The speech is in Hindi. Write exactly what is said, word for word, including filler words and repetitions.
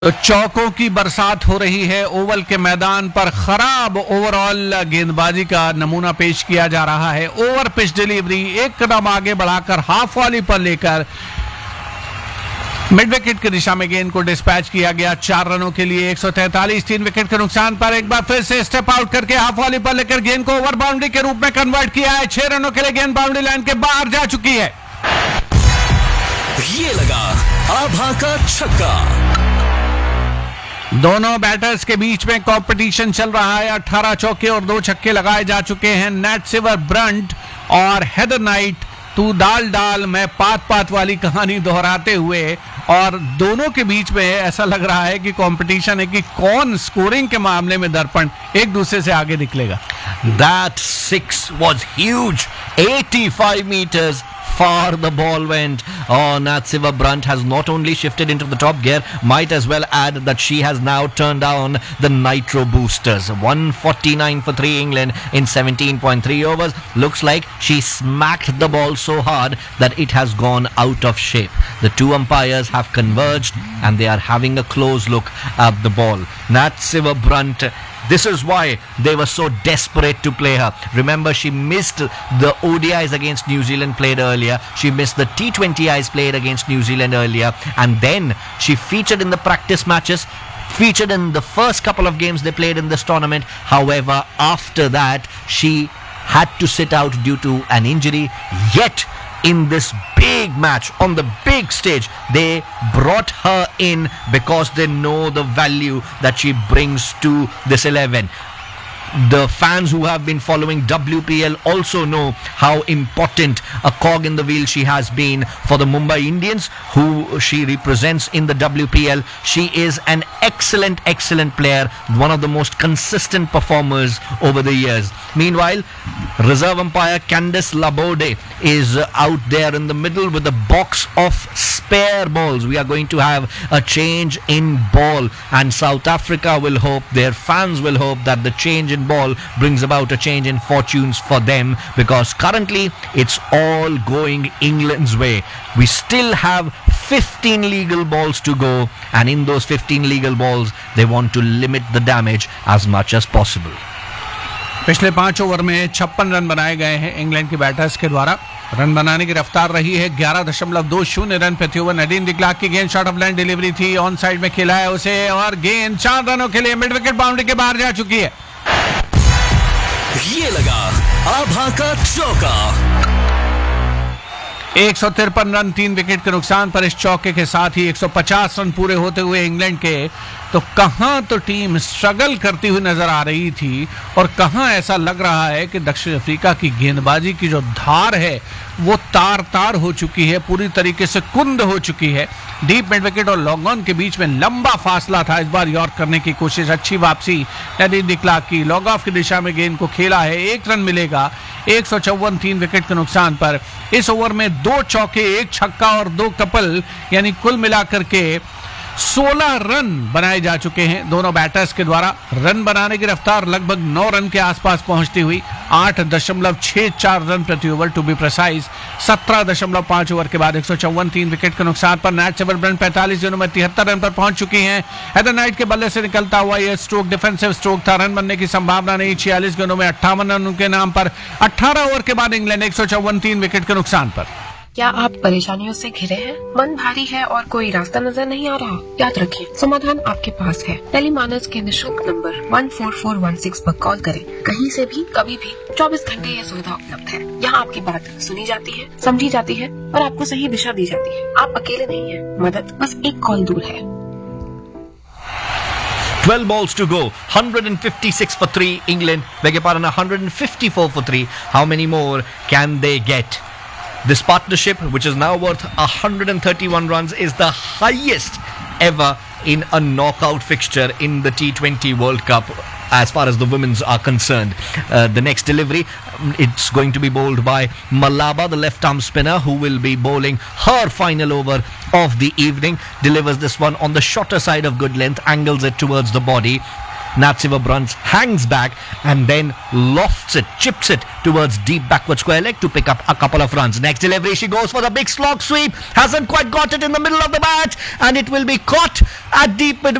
तो चौकों की बरसात हो रही है। ओवल के मैदान पर खराब ओवरऑल गेंदबाजी का नमूना पेश किया जा रहा है। ओवर पिच डिलीवरी एक कदम आगे बढ़ाकर हाफ वॉली पर लेकर मिड विकेट की दिशा में गेंद को डिस्पैच किया गया। चार रनों के लिए एक सौ तैंतालीस, तीन विकेट के नुकसान पर एक बार फिर से स्टेप आउट करके हाफ वॉली पर लेकर गेंद को ओवर बाउंड्री के रूप में कन्वर्ट किया है। छह रनों के लिए गेंद बाउंड्री लाइन के बाहर जा चुकी है। ये लगा आभा का छक्का। दोनों बैटर्स के बीच में कंपटीशन चल रहा है। अठारह चौके और दो छक्के लगाए जा चुके हैं। नैट सिवर ब्रंट और हेदर नाइट तू दाल डाल मैं पात पात वाली कहानी दोहराते हुए, और दोनों के बीच में ऐसा लग रहा है कि कंपटीशन है कि कौन स्कोरिंग के मामले में दर्पण एक दूसरे से आगे निकलेगा। That six was huge. eighty-five meters far the ball went. Oh, Natsiva Brunt has not only shifted into the top gear, might as well add that she has now turned down the nitro boosters. one forty-nine for three England in seventeen point three overs. Looks like she smacked the ball so hard that it has gone out of shape. The two umpires have converged and they are having a close look at the ball. Natsiva Brunt, this is why they were so desperate to play her. Remember, she missed the O D Is against New Zealand played earlier. She missed the T twenty Is played against New Zealand earlier. And then she featured in the practice matches, featured in the first couple of games they played in this tournament. However, after that, she had to sit out due to an injury. Yet, in this big match, on the big stage, they brought her in because they know the value that she brings to this eleven. The fans who have been following W P L also know how important a cog in the wheel she has been for the Mumbai Indians, who she represents in the W P L. She is an excellent, excellent player, one of the most consistent performers over the years. Meanwhile, reserve umpire Candice Laborde is out there in the middle with a box of spare balls. We are going to have a change in ball, and South Africa will hope, their fans will hope, that the change in ball brings about a change in fortunes for them, because currently it's all going England's way. We still have fifteen legal balls to go, and in those fifteen legal balls they want to limit the damage as much as possible. पिछले पांच ओवर में छप्पन रन बनाए गए हैं इंग्लैंड के बैटर्स के द्वारा। रन बनाने की रफ्तार रही है ग्यारह दशमलव दो शून्य रन प्रति ओवर। नडीन डिक्लार्क की गेंद शॉर्ट ऑफ लाइन डिलीवरी थी, ऑन साइड में खेला है उसे, और गेंद चार रनों के लिए मिड विकेट बाउंड्री के बाहर जा चुकी है। ये लगा आभा का चौका। एक सौ तिरपन रन, तीन विकेट के नुकसान पर इस चौके के साथ ही एक सौ पचास रन पूरे होते हुए इंग्लैंड के, तो कहां तो टीम स्ट्रगल करती हुई नजर आ रही थी और कहां ऐसा लग रहा है कि दक्षिण अफ्रीका की गेंदबाजी की जो धार है वो तार तार हो चुकी है, पूरी तरीके से कुंद हो चुकी है। डीप मिड विकेट और लॉन्ग ऑन के बीच में लंबा फासला था। इस बार यॉर्क करने की कोशिश, अच्छी वापसी नडीन डिक्लार्क की, लॉन्ग ऑफ की दिशा में गेंद को खेला है, एक रन मिलेगा। एक सौ चौवन, तीन विकेट के नुकसान पर इस ओवर में दो चौके, एक छक्का और दो कपल, यानी कुल मिलाकर के सोलह रन बनाए जा चुके हैं दोनों बैटर्स के द्वारा। रन बनाने की रफ्तार लगभग नौ रन के आसपास पहुंचती हुई आठ दशमलव छह चार रन प्रति ओवर टू बी प्रिसाइज। सत्रह दशमलव पांच ओवर के बाद एक सौ चौवन, तीन विकेट के नुकसान पर नैट सिवर ब्रंट पैंतालीस दिनों में तिहत्तर रन पर पहुंच चुकी हैं। हेदर नाइट के बल्ले से निकलता हुआ यह स्ट्रोक डिफेंसिव स्ट्रोक था, रन बनने की संभावना नहीं। छियालीस गेंदों में अट्ठावन रन उनके नाम पर। अठारह ओवर के बाद इंग्लैंड एक सौ चौवन, तीन विकेट के नुकसान पर। क्या आप परेशानियों से घिरे हैं? मन भारी है और कोई रास्ता नजर नहीं आ रहा? याद रखें, समाधान आपके पास है। टेलीमानस के निशुल्क number one four four one six पर कॉल करें। कहीं से भी, कभी भी, चौबीस घंटे यह सुविधा उपलब्ध है। यहाँ आपकी बात सुनी जाती है, समझी जाती है और आपको सही दिशा दी जाती है। आप अकेले नहीं हैं, मदद बस एक कॉल दूर है। twelve balls to go. one fifty-six for three England. Beg your pardon, one fifty-four for three. How many more can they get? This partnership, which is now worth one hundred thirty-one runs, is the highest ever in a knockout fixture in the T twenty World Cup as far as the women's are concerned. Uh, the next delivery, it's going to be bowled by Malaba, the left-arm spinner, who will be bowling her final over of the evening. Delivers this one on the shorter side of good length, angles it towards the body. Natsiva Brunt hangs back and then lofts it, chips it towards deep backward square leg to pick up a couple of runs. Next delivery, she goes for the big slog sweep. Hasn't quite got it in the middle of the bat, and it will be caught at deep mid